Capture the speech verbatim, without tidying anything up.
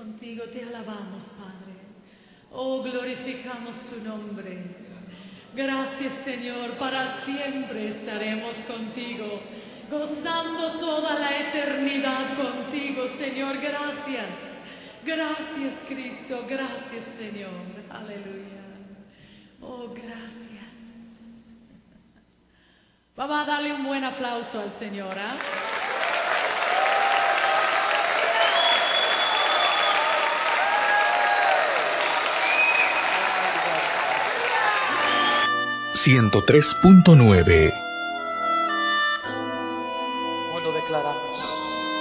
contigo, te alabamos, Padre. Oh, glorificamos tu nombre. Gracias, Señor, para siempre estaremos contigo, gozando toda la eternidad contigo, Señor. Gracias, gracias, Cristo, gracias, Señor. Aleluya. Oh, gracias. Vamos a darle un buen aplauso al Señor, ¿eh? ciento tres punto nueve